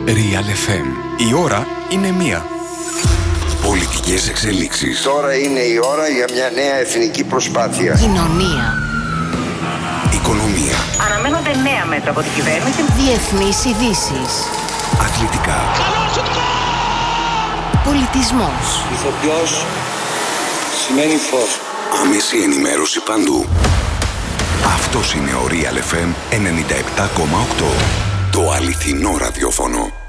Real FM. Η ώρα είναι 1. Πολιτικές εξελίξεις. Τώρα είναι η ώρα για μια νέα εθνική προσπάθεια. Κοινωνία. Οικονομία. Αναμένονται νέα μέτρα από την κυβέρνηση. Διεθνείς ειδήσεις. Αθλητικά. Πολιτισμός. Ηθοποιός σημαίνει φως. Άμεση ενημέρωση παντού. Αυτός είναι ο Real FM 97,8. Το αληθινό ραδιόφωνο.